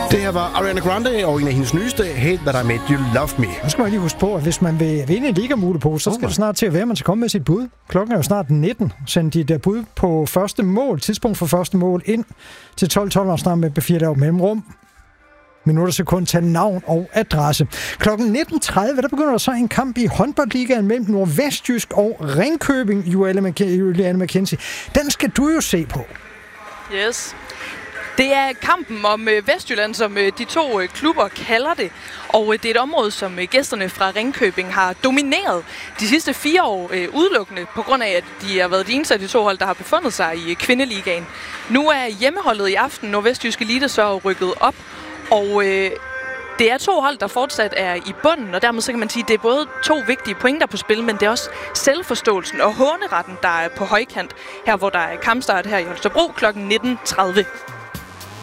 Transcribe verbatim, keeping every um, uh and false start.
Det her var Ariana Grande og en af hendes nyeste, Hate That I Made You Love Me. Nu skal man lige huske på, at hvis man vil vinde en ligamule-pose, så skal det snart til at være, at man skal komme med sit bud. Klokken er jo snart nitten. Send dit uh, bud på første mål, tidspunkt for første mål, ind til tolv tolv og snart med B fire der mellemrum. Minutter, sekund, tal navn og adresse. Klokken nitten tredive, der begynder der så en kamp i håndboldligaen mellem Nordvestjysk og Ringkøbing, Juliane McKenzie. Den skal du jo se på. Yes. Det er kampen om Vestjylland, som de to klubber kalder det. Og det er et område, som gæsterne fra Ringkøbing har domineret de sidste fire år udelukkende, på grund af, at de har været de eneste af de to hold, der har befundet sig i kvindeligaen. Nu er hjemmeholdet i aften, Nordvestjysk Elite, så rykket op. Og øh, det er to hold, der fortsat er i bunden, og dermed så kan man sige, at det er både to vigtige pointer på spil, men det er også selvforståelsen og håneretten, der er på højkant, her hvor der er kampstart her i Holstebro klokken nitten tredive.